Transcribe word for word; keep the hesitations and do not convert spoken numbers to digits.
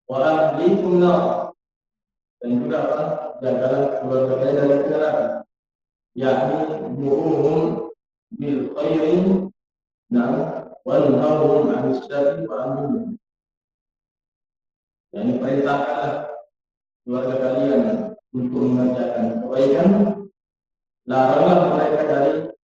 wa ahlikum nar, dan juga apa? Jagalah keluarga kalian dari neraka, yakni muruhum bil khairin nam wanhauhum 'anil syarri wa amruhum. Yani perintahkanlah keluarga kalian untuk mengerjakan kebaikan, laranglah mereka